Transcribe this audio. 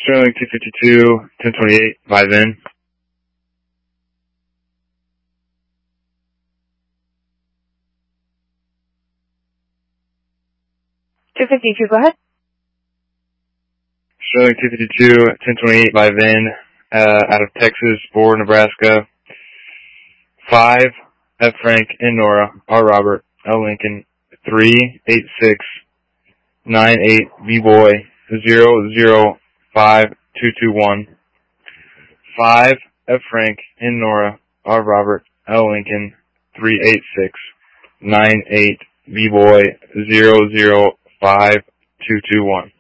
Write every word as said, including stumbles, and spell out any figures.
Sterling two fifty-two, ten twenty-eight, five in. two fifty-two, go ahead. Sterling two fifty-two, ten twenty-eight, five in, uh, out of Texas for Nebraska. five, F. Frank, N. Nora, R. Robert, L. Lincoln, three, eight, six, nine, eight, B. Boy, zero, zero, five, two, two, one. five, F. Frank, N. Nora, R. Robert, L. Lincoln, three, eight, six, nine, eight, B. Boy, zero, zero, five, two, two, one.